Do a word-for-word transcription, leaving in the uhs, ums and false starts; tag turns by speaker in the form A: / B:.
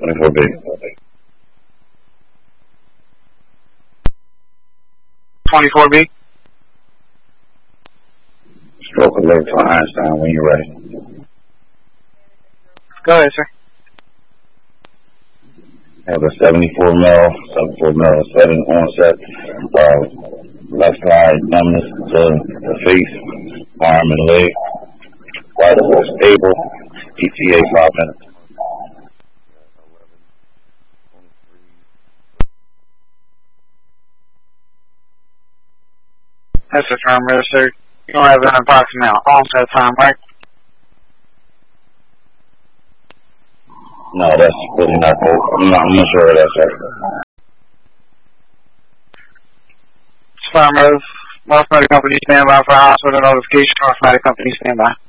A: twenty-four B.
B: twenty-four B.
A: Stroke alert for Einstein when you're ready.
B: Go ahead, sir.
A: Have a seventy-four mil, seventy-four mil setting onset, uh, left side numbness to the face, arm and leg, vital stable, E T A five minutes.
B: That's affirmative, sir. You don't have an approximate onset time, right?
A: No, that's really not cool. I'm not, I'm not sure of that, sir.
B: Affirmative. Most medical company stand by for hospital notification. Most medical company stand by.